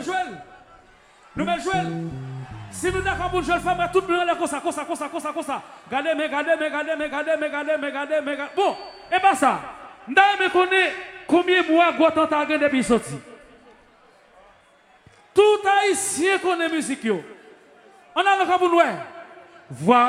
allons jouer. Nous allons jouer. Si nous d'accord pour jouer le femme, tout le monde est comme ça. Regardez, regardez. Bon, et pas ça. Nous me connaît combien de mois Gotan a gagné depuis sorti. Tout haïtien connaît musique. On a le cas pour nous. Voilà.